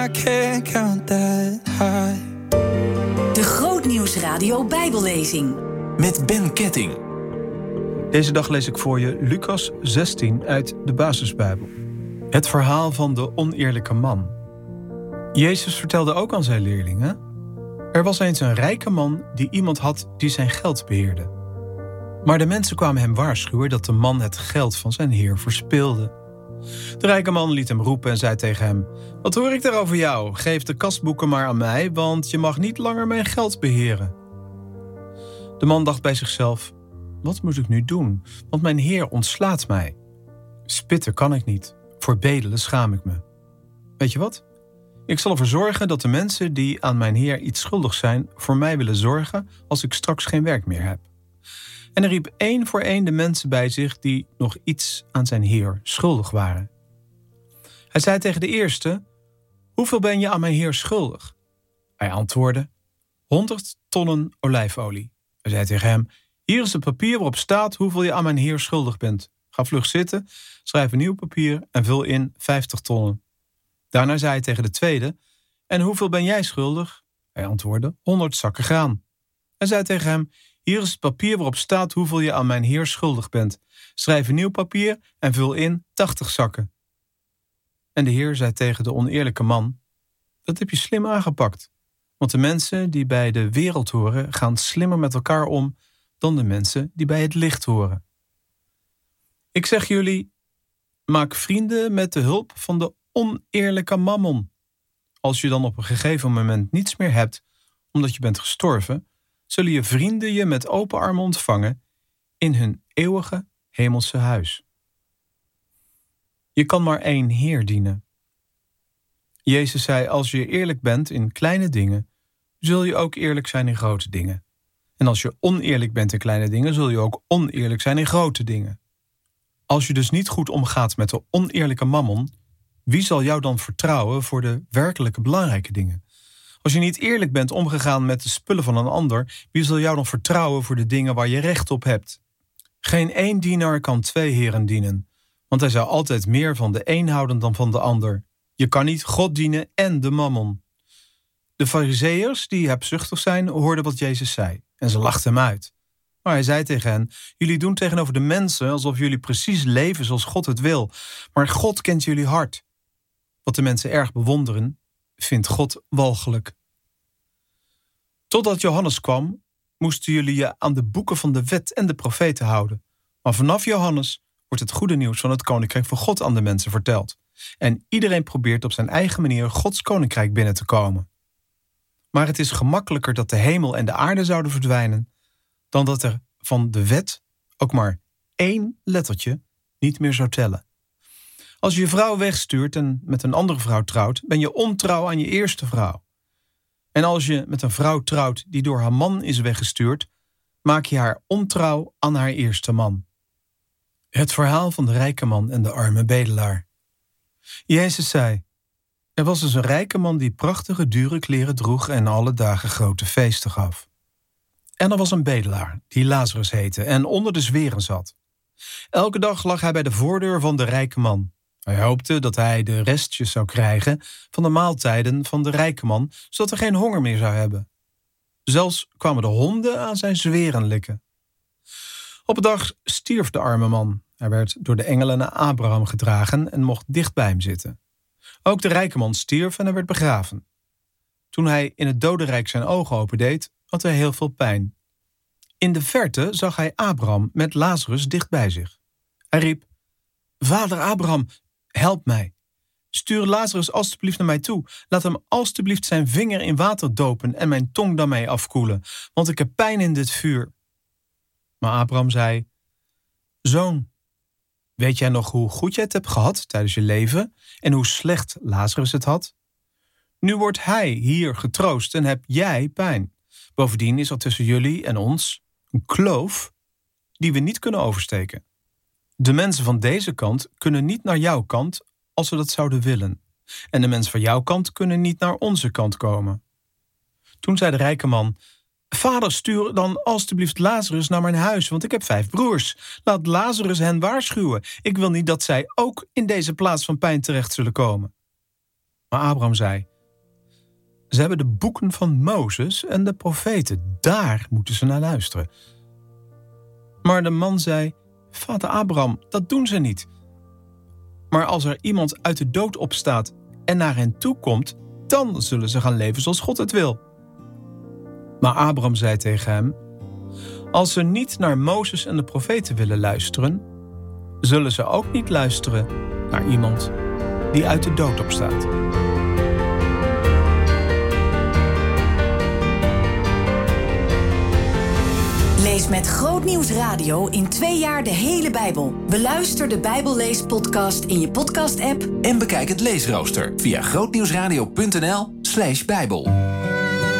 I can't count that high. De Grootnieuwsradio Bijbellezing. Met Ben Ketting. Deze dag lees ik voor je Lucas 16 uit de Basisbijbel. Het verhaal van de oneerlijke man. Jezus vertelde ook aan zijn leerlingen: er was eens een rijke man die iemand had die zijn geld beheerde. Maar de mensen kwamen hem waarschuwen dat de man het geld van zijn heer verspilde. De rijke man liet hem roepen en zei tegen hem: wat hoor ik daar over jou? Geef de kasboeken maar aan mij, want je mag niet langer mijn geld beheren. De man dacht bij zichzelf: wat moet ik nu doen? Want mijn heer ontslaat mij. Spitten kan ik niet. Voor bedelen schaam ik me. Weet je wat? Ik zal ervoor zorgen dat de mensen die aan mijn heer iets schuldig zijn voor mij willen zorgen als ik straks geen werk meer heb. En hij riep één voor één de mensen bij zich die nog iets aan zijn heer schuldig waren. Hij zei tegen de eerste: hoeveel ben je aan mijn heer schuldig? Hij antwoordde: 100 tonnen olijfolie. Hij zei tegen hem: hier is het papier waarop staat hoeveel je aan mijn heer schuldig bent. Ga vlug zitten, schrijf een nieuw papier en vul in 50 tonnen. Daarna zei hij tegen de tweede: en hoeveel ben jij schuldig? Hij antwoordde: 100 zakken graan. Hij zei tegen hem: hier is het papier waarop staat hoeveel je aan mijn heer schuldig bent. Schrijf een nieuw papier en vul in 80 zakken. En de heer zei tegen de oneerlijke man: dat heb je slim aangepakt. Want de mensen die bij de wereld horen gaan slimmer met elkaar om dan de mensen die bij het licht horen. Ik zeg jullie, maak vrienden met de hulp van de oneerlijke mammon. Als je dan op een gegeven moment niets meer hebt, omdat je bent gestorven, zullen je vrienden je met open armen ontvangen in hun eeuwige hemelse huis. Je kan maar één Heer dienen. Jezus zei: als je eerlijk bent in kleine dingen, zul je ook eerlijk zijn in grote dingen. En als je oneerlijk bent in kleine dingen, zul je ook oneerlijk zijn in grote dingen. Als je dus niet goed omgaat met de oneerlijke mammon, wie zal jou dan vertrouwen voor de werkelijke belangrijke dingen? Als je niet eerlijk bent omgegaan met de spullen van een ander, wie zal jou dan vertrouwen voor de dingen waar je recht op hebt? Geen één dienaar kan twee heren dienen, want hij zou altijd meer van de een houden dan van de ander. Je kan niet God dienen en de mammon. De Farizeeërs, die hebzuchtig zijn, hoorden wat Jezus zei en ze lachten hem uit. Maar hij zei tegen hen: jullie doen tegenover de mensen alsof jullie precies leven zoals God het wil. Maar God kent jullie hart. Wat de mensen erg bewonderen, vindt God walgelijk. Totdat Johannes kwam, moesten jullie je aan de boeken van de wet en de profeten houden. Maar vanaf Johannes wordt het goede nieuws van het koninkrijk van God aan de mensen verteld. En iedereen probeert op zijn eigen manier Gods koninkrijk binnen te komen. Maar het is gemakkelijker dat de hemel en de aarde zouden verdwijnen, dan dat er van de wet ook maar 1 lettertje niet meer zou tellen. Als je je vrouw wegstuurt en met een andere vrouw trouwt, ben je ontrouw aan je eerste vrouw. En als je met een vrouw trouwt die door haar man is weggestuurd, maak je haar ontrouw aan haar eerste man. Het verhaal van de rijke man en de arme bedelaar. Jezus zei: er was dus een rijke man die prachtige, dure kleren droeg en alle dagen grote feesten gaf. En er was een bedelaar, die Lazarus heette en onder de zweren zat. Elke dag lag hij bij de voordeur van de rijke man. Hij hoopte dat hij de restjes zou krijgen van de maaltijden van de rijke man, zodat hij geen honger meer zou hebben. Zelfs kwamen de honden aan zijn zweren likken. Op een dag stierf de arme man. Hij werd door de engelen naar Abraham gedragen en mocht dicht bij hem zitten. Ook de rijke man stierf en hij werd begraven. Toen hij in het dodenrijk zijn ogen opendeed, had hij heel veel pijn. In de verte zag hij Abraham met Lazarus dicht bij zich. Hij riep: Vader Abraham, help mij. Stuur Lazarus alstublieft naar mij toe. Laat hem alstublieft zijn vinger in water dopen en mijn tong daarmee afkoelen, want ik heb pijn in dit vuur. Maar Abraham zei: Zoon, weet jij nog hoe goed jij het hebt gehad tijdens je leven en hoe slecht Lazarus het had? Nu wordt hij hier getroost en heb jij pijn. Bovendien is er tussen jullie en ons een kloof die we niet kunnen oversteken. De mensen van deze kant kunnen niet naar jouw kant als ze dat zouden willen. En de mensen van jouw kant kunnen niet naar onze kant komen. Toen zei de rijke man: Vader, stuur dan alstublieft Lazarus naar mijn huis, want ik heb 5 broers. Laat Lazarus hen waarschuwen. Ik wil niet dat zij ook in deze plaats van pijn terecht zullen komen. Maar Abraham zei: Ze hebben de boeken van Mozes en de profeten. Daar moeten ze naar luisteren. Maar de man zei, vader Abraham, dat doen ze niet. Maar als er iemand uit de dood opstaat en naar hen toe komt, dan zullen ze gaan leven zoals God het wil. Maar Abraham zei tegen hem, als ze niet naar Mozes en de profeten willen luisteren, zullen ze ook niet luisteren naar iemand die uit de dood opstaat. Lees met Groot Nieuws Radio in 2 jaar de hele Bijbel. Beluister de Bijbelleespodcast in je podcast-app en bekijk het leesrooster via grootnieuwsradio.nl/Bijbel.